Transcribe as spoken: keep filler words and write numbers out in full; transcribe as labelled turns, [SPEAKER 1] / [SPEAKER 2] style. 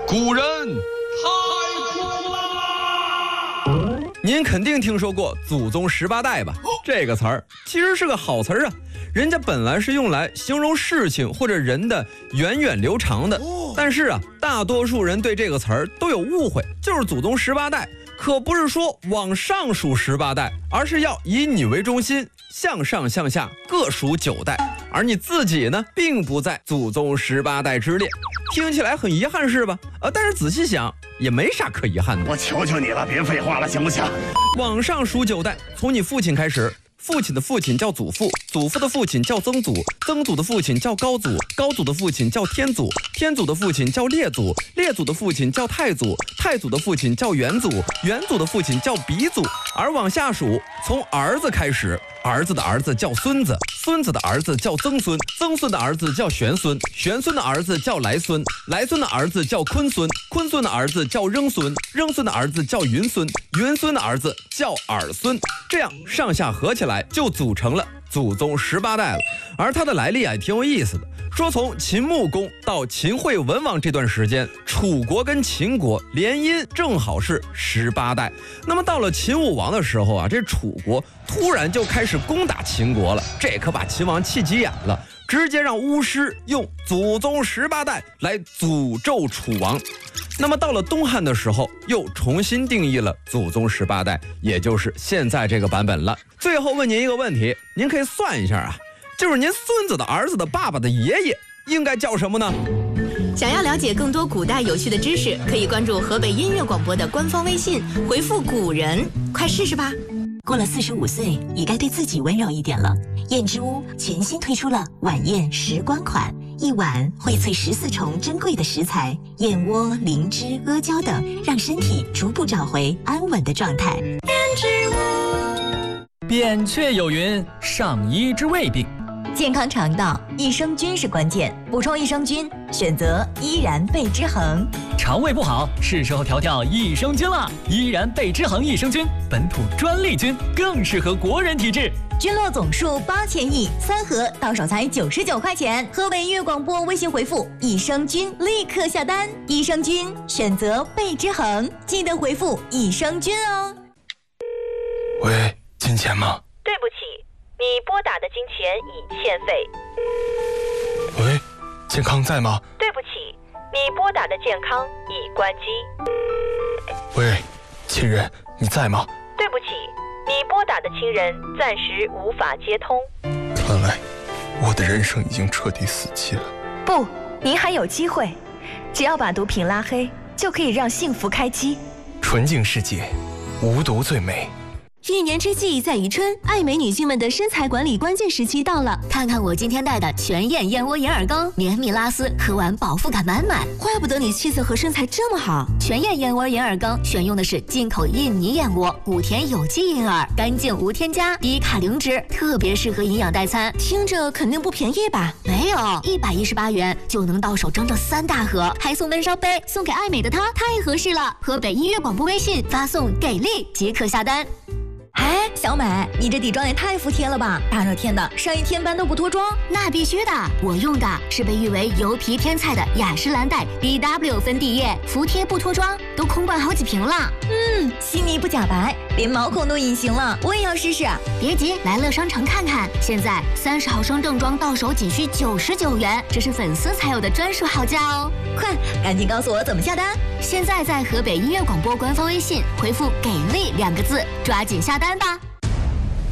[SPEAKER 1] 古人太苦啦！
[SPEAKER 2] 您肯定听说过祖宗十八代吧？这个词儿其实是个好词儿啊，人家本来是用来形容事情或者人的源远流长的。但是啊，大多数人对这个词儿都有误会，就是祖宗十八代，可不是说往上数十八代，而是要以你为中心，向上向下各数九代，而你自己呢，并不在祖宗十八代之列。听起来很遗憾是吧？呃，但是仔细想也没啥可遗憾的。
[SPEAKER 3] 我求求你了，别废话了，行不行？
[SPEAKER 2] 往上数九代，从你父亲开始，父亲的父亲叫祖父，祖父的父亲叫曾祖，曾祖的父亲叫高祖，高祖的父亲叫天祖，天祖的父亲叫列祖，列祖的父亲叫太祖，太祖的父亲叫元祖，元祖的父亲叫鼻祖。而往下数，从儿子开始，儿子的儿子叫孙子，孙子的儿子叫曾孙，曾孙的儿子叫玄孙，玄孙的儿子叫来孙，来孙的儿子叫坤孙，坤孙的儿子叫扔孙，扔孙的儿子叫云孙，云孙的儿子叫耳孙。这样上下合起来就组成了祖宗十八代了。而它的来历啊，也挺有意思的。说从秦穆公到秦惠文王这段时间，楚国跟秦国联姻正好是十八代。那么到了秦武王的时候啊，这楚国突然就开始攻打秦国了，这可把秦王气急眼了，直接让巫师用祖宗十八代来诅咒楚王。那么到了东汉的时候，又重新定义了祖宗十八代，也就是现在这个版本了。最后问您一个问题，您可以算一下啊，就是您孙子的儿子的爸爸的爷爷应该叫什么呢？
[SPEAKER 4] 想要了解更多古代有趣的知识，可以关注河北音乐广播的官方微信，回复古人，快试试吧。
[SPEAKER 5] 过了四十五岁，也该对自己温柔一点了。燕之屋全新推出了晚宴时光款，一碗荟萃十四重珍贵的食材，燕窝、灵芝、阿胶等，让身体逐步找回安稳的状态。燕之屋。
[SPEAKER 6] 扁鹊有云：上医之未病。
[SPEAKER 7] 健康肠道，益生菌是关键。补充益生菌，选择依然贝之恒。
[SPEAKER 6] 肠胃不好，是时候调调益生菌了。依然贝之恒益生菌，本土专利菌，更适合国人体质。
[SPEAKER 7] 菌落总数八千亿，三盒到手才九十九块钱。河北音乐广播微信回复益生菌，立刻下单。益生菌选择贝之恒，记得回复益生菌哦。
[SPEAKER 8] 喂，金钱吗？
[SPEAKER 9] 对不起，你拨打的金钱已欠费。
[SPEAKER 8] 喂，健康在吗？
[SPEAKER 9] 对不起，你拨打的健康已关机。
[SPEAKER 8] 喂，亲人，你在吗？
[SPEAKER 9] 对不起，你拨打的亲人暂时无法接通。
[SPEAKER 8] 看来我的人生已经彻底死期了。
[SPEAKER 10] 不，您还有机会，只要把毒品拉黑，就可以让幸福开机。
[SPEAKER 8] 纯净世界，无毒最美。
[SPEAKER 4] 一年之计在于春，爱美女性们的身材管理关键时期到了。看看我今天带的全燕燕窝银耳羹，绵密拉丝，喝完饱腹感满满。怪不得你气色和身材这么好。全燕燕窝银耳羹选用的是进口印尼燕窝，古田有机银耳，干净无添加，低卡零脂，特别适合营养代餐。听着肯定不便宜吧？没有，一百一十八元就能到手整整三大盒，还送闷烧杯，送给爱美的她，太合适了。河北音乐广播微信发送给力即可下单。
[SPEAKER 7] 哎，小美，你这底妆也太服帖了吧！大热天的，上一天班都不脱妆？
[SPEAKER 4] 那必须的，我用的是被誉为油皮天菜的雅诗兰黛 B W 粉底液，服帖不脱妆，都空灌好几瓶了。
[SPEAKER 7] 嗯，细腻不假白，连毛孔都隐形了，我也要试试。
[SPEAKER 4] 别急，来乐商城看看，现在三十毫升正装到手仅需九十九元，这是粉丝才有的专属好价哦！
[SPEAKER 7] 快，赶紧告诉我怎么下单。
[SPEAKER 4] 现在在河北音乐广播官方微信回复“给力”两个字，抓紧下单吧。